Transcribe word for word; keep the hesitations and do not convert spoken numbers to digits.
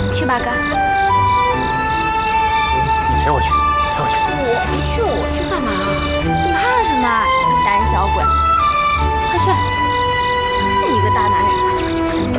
去吧，哥。 你陪我去，陪我去。 我不去，我去干嘛？你怕什么？胆小鬼！快去！一个大男人，快去快去！